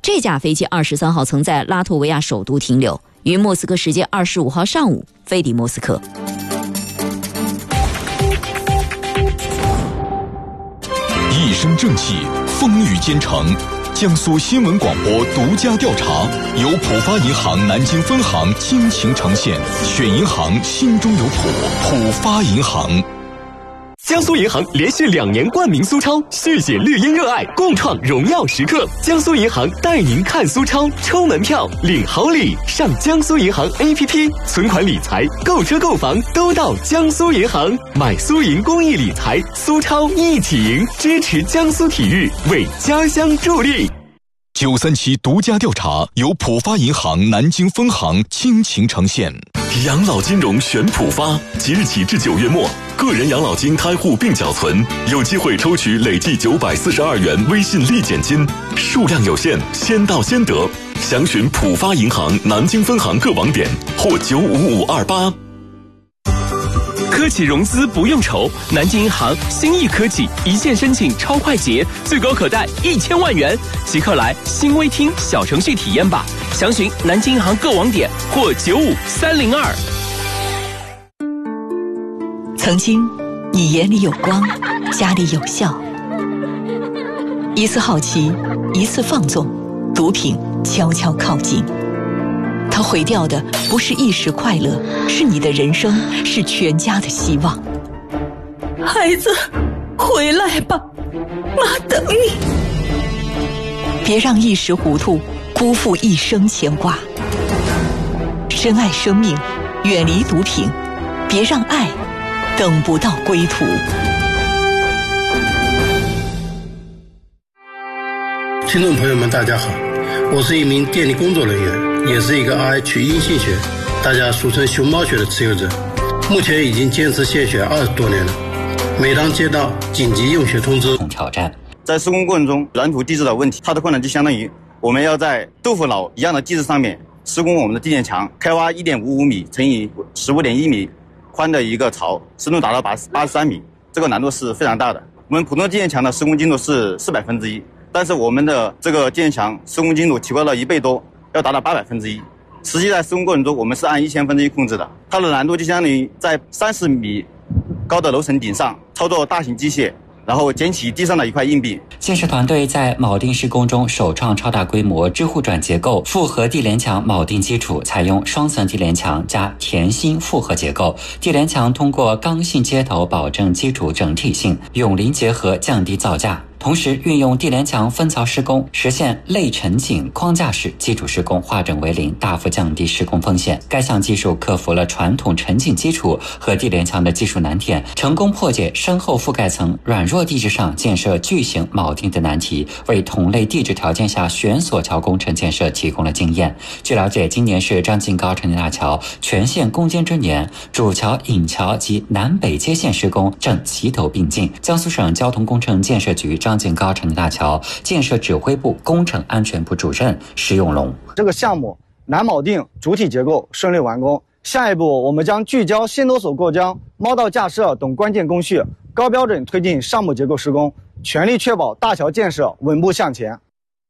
这架飞机23号曾在拉脱维亚首都停留，于莫斯科时间25号上午飞抵莫斯科。 一身正气，风雨兼程。江苏新闻广播独家调查，由浦发银行南京分行倾情呈现，选银行心中有浦，浦发银行。 江苏银行连续2年冠名苏超，续写绿茵热爱，共创荣耀时刻。江苏银行带您看苏超，抽门票领好礼，上江苏银行 APP， 存款理财、购车购房都到江苏银行，买苏银公益理财，苏超一起赢，支持江苏体育，为家乡助力。 937独家调查，由浦发银行南京分行倾情呈现。 养老金融选浦发，即日起至9月末，个人养老金开户并缴存，有机会抽取累计942元微信立减金，数量有限，先到先得。详询浦发银行南京分行各网点或95528。科技融资不用愁，南京银行新亿科技一键申请超快捷，最高可贷1000万元，即刻来新微厅小程序体验吧。详询南京银行各网点或95302。 曾经，你眼里有光，家里有笑。一次好奇，一次放纵，毒品悄悄靠近。它毁掉的不是一时快乐，是你的人生，是全家的希望。 孩子，回来吧，妈等你。 别让一时糊涂辜负一生牵挂。深爱生命，远离毒品，别让爱等不到归途。 听众朋友们，大家好，我是一名电力工作人员，也是一个 RH 阴性血，大家俗称熊猫血的持有者，目前已经坚持献血20多年了。每当接到紧急用血通知， 挑战在施工过程中，软土地质的问题，它的困难就相当于我们要在豆腐脑一样的地质上面施工我们的地面墙，开挖1.55米乘以15.1米宽的一个槽，深度达到83米，这个难度是非常大的。我们普通地面墙的施工精度是1/400，但是我们的这个地面墙施工精度提高了1倍多，要达到800%。实际在施工过程中，我们是按1000%控制的，它的难度就相当于在30米高的楼层顶上操作大型机械，然后捡起地上的一块硬币。 建设团队在铆定施工中首创超大规模支护转结构复合地联墙铆定基础，采用双层地联墙加甜芯复合结构。地联墙通过刚性接头保证基础整体性，永邻结合降低造价。同时运用地联墙分槽施工，实现类沉井框架式基础施工，化整为零，大幅降低施工风险。该项技术克服了传统沉井基础和地联墙的技术难点，成功破解深厚覆盖层软弱地质上建设巨型铆定的难题，为同类地质条件下悬索桥工程建设提供了经验。据了解，今年是张晋高城内大桥全线攻坚之年，主桥、引桥及南北接线施工正齐头并进。江苏省交通工程建设局张晋高城内大桥建设指挥部工程安全部主任石永龙， 这个项目南铆定主体结构顺利完工，下一步我们将聚焦线头索过江、猫道架设等关键工序，高标准推进上木结构施工，全力确保大桥建设稳步向前。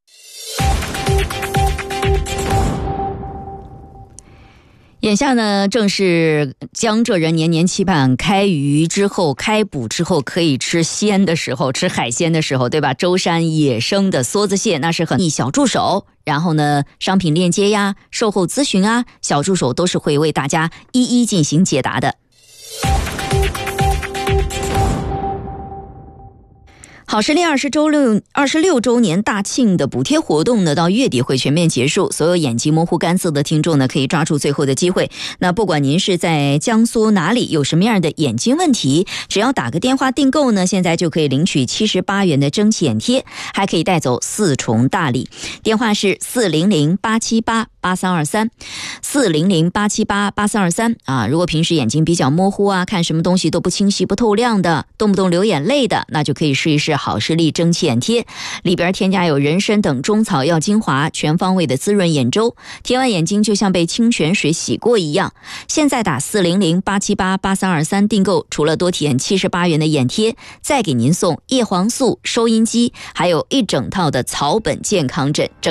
眼下呢，正是江浙人年年期盼开渔之后、开捕之后可以吃鲜的时候，吃海鲜的时候，对吧？舟山野生的梭子蟹，那是很小助手。然后呢，商品链接呀、售后咨询啊，小助手都是会为大家一一进行解答的。好视力26周年大庆的补贴活动呢，到月底会全面结束。所有眼睛模糊干涩的听众呢，可以抓住最后的机会。那不管您是在江苏哪里，有什么样的眼睛问题，只要打个电话订购呢，现在就可以领取78元的蒸汽眼贴，还可以带走4重大礼。电话是400-878-8323，400-878-8323啊。如果平时眼睛比较模糊啊，看什么东西都不清晰、不透亮的，动不动流眼泪的，那就可以试一试好视力蒸汽眼贴，里边添加有人参等中草药精华，全方位的滋润眼周，贴完眼睛就像被清泉水洗过一样。现在打400-878-8323订购，除了多体验78元的眼贴，再给您送叶黄素、收音机，还有一整套的草本健康枕。